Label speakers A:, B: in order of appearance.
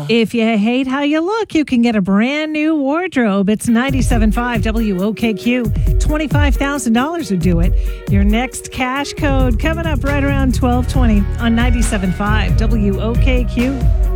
A: If you hate how you look, you can get a brand new wardrobe. It's 97.5 WOKQ. $25,000 would do it. Your next cash code coming up right around 12:20 on 97.5 WOKQ.